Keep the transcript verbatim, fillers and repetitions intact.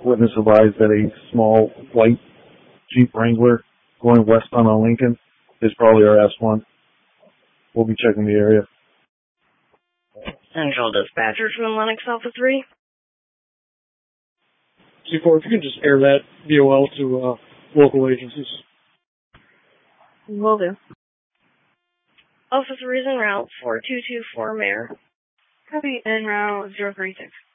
Witness advised that a small white Jeep Wrangler going westbound on Lincoln is probably our S one. We'll be checking the area. Central Dispatcher to Lennox Alpha three. C four, if you can just air that V O L to uh, local agencies. Will do. Alpha three is en route, four two two four Mayor. Copy, en route, zero three six.